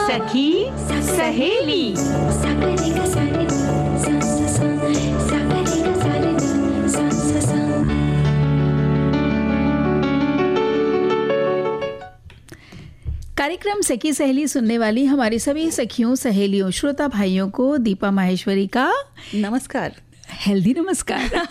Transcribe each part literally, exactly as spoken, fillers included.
सखी सहेली। कार्यक्रम सखी सहेली सुनने वाली हमारी सभी सखियों, सहेलियों, श्रोता भाइयों को दीपा माहेश्वरी का नमस्कार, हेल्दी नमस्कार।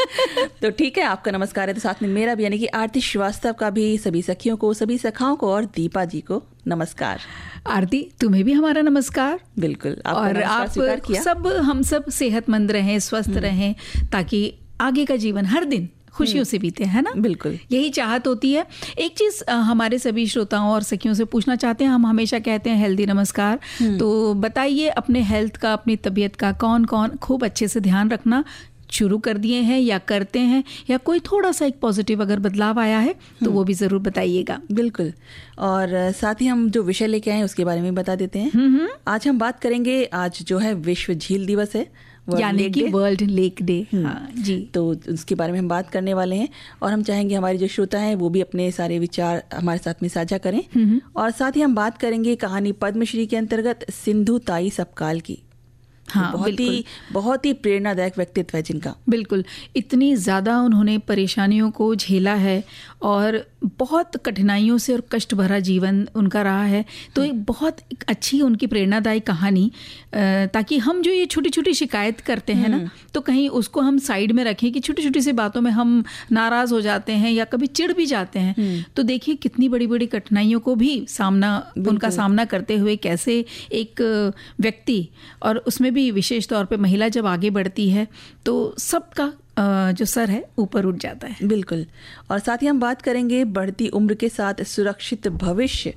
तो ठीक है, आपका नमस्कार है तो साथ में मेरा भी, यानी कि आरती श्रीवास्तव का भी सभी सखियों को, सभी सखाओं को और दीपा जी को नमस्कार। आरती, तुम्हें भी हमारा नमस्कार। बिल्कुल, और आप सब, हम सब सेहतमंद रहें, स्वस्थ रहें, ताकि आगे का जीवन हर दिन खुशियों से बीते, है ना? बिल्कुल, यही चाहत होती है। एक चीज हमारे सभी श्रोताओं और सखियों से पूछना चाहते हैं, हम हमेशा कहते हैं हेल्दी नमस्कार, तो बताइए अपने हेल्थ का, अपनी तबीयत का कौन कौन खूब अच्छे से ध्यान रखना शुरू कर दिए हैं या करते हैं, या कोई थोड़ा सा एक पॉजिटिव अगर बदलाव आया है तो वो भी जरूर बताइएगा। बिल्कुल, और साथ ही हम जो विषय लेके आए हैं उसके बारे में बता देते हैं। आज हम बात करेंगे, आज जो है विश्व झील दिवस है, यानी कि वर्ल्ड लेक डे। हाँ जी, तो उसके बारे में हम बात करने वाले हैं और हम चाहेंगे हमारे जो श्रोता हैं वो भी अपने सारे विचार हमारे साथ में साझा करें। और साथ ही हम बात करेंगे कहानी पद्मश्री के अंतर्गत सिंधु ताई सपकाल की। हाँ, बहुत ही बहुत ही प्रेरणादायक व्यक्तित्व है जिनका। बिल्कुल, इतनी ज़्यादा उन्होंने परेशानियों को झेला है और बहुत कठिनाइयों से और कष्ट भरा जीवन उनका रहा है। तो एक बहुत एक अच्छी उनकी प्रेरणादायी कहानी, ताकि हम जो ये छोटी छोटी शिकायत करते हैं ना, तो कहीं उसको हम साइड में रखें कि छोटी छोटी सी बातों में हम नाराज़ हो जाते हैं या कभी चिढ़ भी जाते हैं। तो देखिए कितनी बड़ी बड़ी कठिनाइयों को भी सामना उनका सामना करते हुए कैसे एक व्यक्ति, और उसमें भी विशेष तौर पे महिला जब आगे बढ़ती है तो सबका जो सर है ऊपर उठ जाता है। बिल्कुल, और साथ ही हम बात करेंगे बढ़ती उम्र के साथ सुरक्षित भविष्य,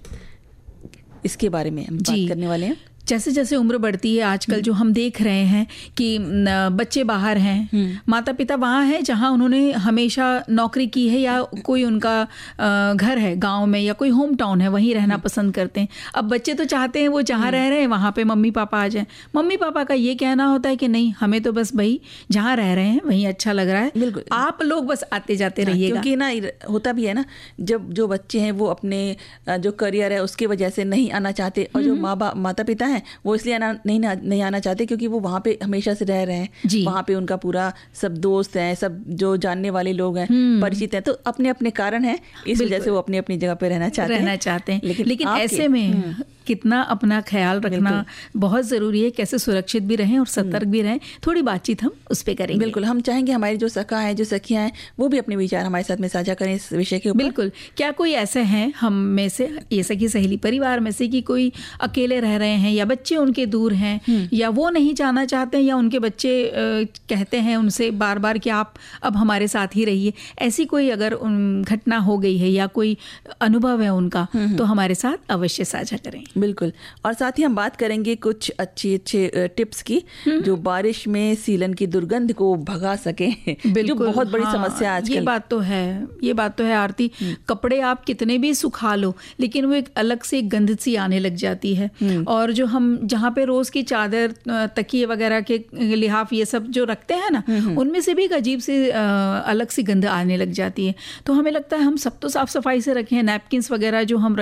इसके बारे में हम बात करने वाले हैं। जैसे जैसे उम्र बढ़ती है, आजकल जो हम देख रहे हैं कि बच्चे बाहर हैं, माता पिता वहाँ हैं जहाँ उन्होंने हमेशा नौकरी की है, या कोई उनका घर है गांव में या कोई होम टाउन है, वहीं रहना पसंद करते हैं। अब बच्चे तो चाहते हैं वो जहाँ रह रहे हैं वहाँ पे मम्मी पापा आ जाएं। मम्मी पापा का ये कहना होता है कि नहीं, हमें तो बस भाई जहाँ रह रहे हैं वहीं अच्छा लग रहा है, बिल्कुल आप लोग बस आते जाते रहिएगा। क्योंकि ना होता भी है ना, जब जो बच्चे हैं वो अपने जो करियर है उसकी वजह से नहीं आना चाहते, और जो माँ बाप माता पिता वो इसलिए आना नहीं ना, नहीं आना चाहते क्योंकि वो वहाँ पे हमेशा से रह रहे हैं, वहाँ पे उनका पूरा सब दोस्त हैं, सब जो जानने वाले लोग हैं, परिचित हैं, तो अपने अपने कारण हैं, इस वजह से वो अपनी अपनी जगह पे रहना चाहते रहना हैं चाहते हैं। लेकिन, लेकिन ऐसे में कितना अपना ख्याल रखना बहुत ज़रूरी है, कैसे सुरक्षित भी रहें और सतर्क भी रहें। थोड़ी बातचीत हम उस पर करेंगे। बिल्कुल, हम चाहेंगे हमारे जो सखा हैं, जो सखियाँ हैं, वो भी अपने विचार हमारे साथ में साझा करें इस विषय के ऊपर। बिल्कुल, क्या कोई ऐसे हैं हम में से, ये सखी सहेली परिवार में से, कि कोई अकेले रह रहे हैं या बच्चे उनके दूर हैं, या वो नहीं जाना चाहते हैं, या उनके बच्चे कहते हैं उनसे बार बार कि आप अब हमारे साथ ही रहिए। ऐसी कोई अगर घटना हो गई है या कोई अनुभव है उनका, तो हमारे साथ अवश्य साझा करें। बिल्कुल, और साथ ही हम बात करेंगे कुछ अच्छे अच्छे टिप्स की जो बारिश में सीलन की दुर्गंध को भगा सके, जो बहुत बड़ी हाँ, समस्या आजकल। ये बात तो है, ये बात तो है आरती। कपड़े आप कितने भी सुखा लो, लेकिन वो एक अलग से गंध सी आने लग जाती है। और जो हम जहाँ पे रोज की चादर, तकिए वगैरह के लिहाफ ये सब जो रखते हैं ना, उनमें से भी एक अजीब से अलग सी गंध आने लग जाती है। तो हमें लगता है हम सब तो साफ सफाई से रखें, नैपकिन्स वगैरह जो हम